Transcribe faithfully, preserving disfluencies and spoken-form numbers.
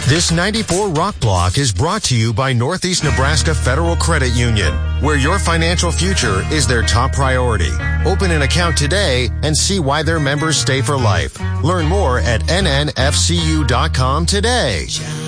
This ninety-four Rock Block is brought to you by Northeast Nebraska Federal Credit Union, where your financial future is their top priority. Open an account today and see why their members stay for life. Learn more at N N F C U dot com today.